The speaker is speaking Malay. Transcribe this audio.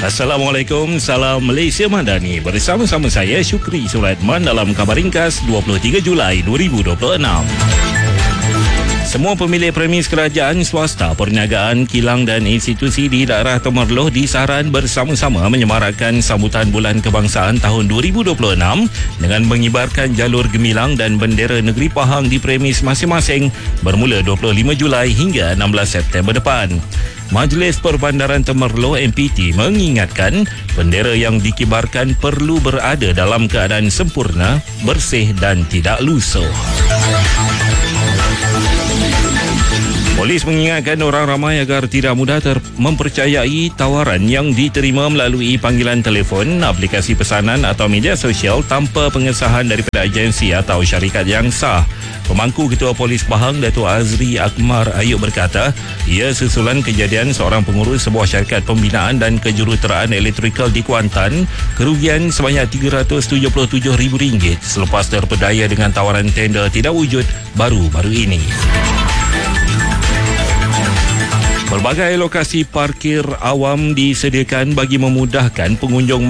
Assalamualaikum, salam Malaysia Madani. Bersama-sama saya Syukri Suraitman dalam Khabar Ringkas 23 Julai 2026. Semua pemilik premis kerajaan, swasta, perniagaan, kilang dan institusi di daerah Temerloh disaran bersama-sama menyemarakkan sambutan Bulan Kebangsaan tahun 2026 dengan mengibarkan jalur gemilang dan bendera negeri Pahang di premis masing-masing bermula 25 Julai hingga 16 September depan. Majlis Perbandaran Temerloh MPT mengingatkan bendera yang dikibarkan perlu berada dalam keadaan sempurna, bersih dan tidak lusuh. Polis mengingatkan orang ramai agar tidak mudah mempercayai tawaran yang diterima melalui panggilan telefon, aplikasi pesanan atau media sosial tanpa pengesahan daripada agensi atau syarikat yang sah. Pemangku Ketua Polis Pahang, Datuk Azri Akmar Ayub berkata, ia susulan kejadian seorang pengurus sebuah syarikat pembinaan dan kejuruteraan elektrikal di Kuantan kerugian sebanyak RM377,000 selepas terpedaya dengan tawaran tender tidak wujud baru-baru ini. Pelbagai lokasi parkir awam disediakan bagi memudahkan pengunjung